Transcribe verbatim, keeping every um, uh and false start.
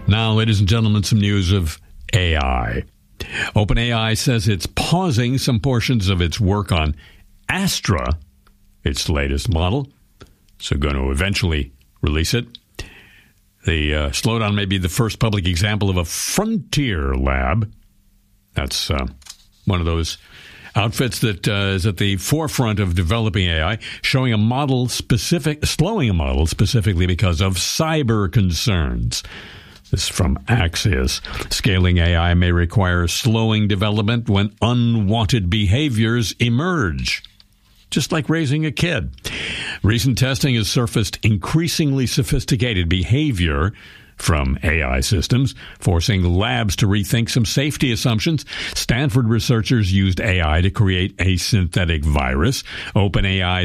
Now, ladies and gentlemen, some news of A I. OpenAI says it's pausing some portions of its work on Astra, its latest model, so going to eventually release it. The uh, slowdown may be the first public example of a frontier lab. That's uh, one of those outfits that uh, is at the forefront of developing A I, showing a model specific, slowing a model specifically because of cyber concerns. This is from Axios. Scaling A I may require slowing development when unwanted behaviors emerge, just like raising a kid. Recent testing has surfaced increasingly sophisticated behavior from A I systems, forcing labs to rethink some safety assumptions. Stanford researchers used A I to create a synthetic virus. OpenAI